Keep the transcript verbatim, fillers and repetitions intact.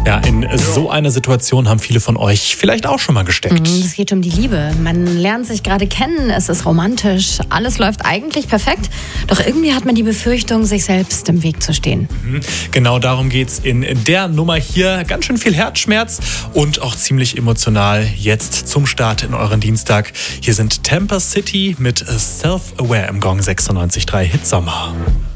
Ja, in so einer Situation haben viele von euch vielleicht auch schon mal gesteckt. Es geht um die Liebe. Man lernt sich gerade kennen, es ist romantisch, alles läuft eigentlich perfekt, doch irgendwie hat man die Befürchtung, sich selbst im Weg zu stehen. Mhm. Genau darum geht's in der Nummer hier. Ganz schön viel Herzschmerz und auch ziemlich emotional jetzt zum Start in euren Dienstag. Hier sind Temper City mit Self-Aware im Gong sechsundneunzig Komma drei Hit Sommer.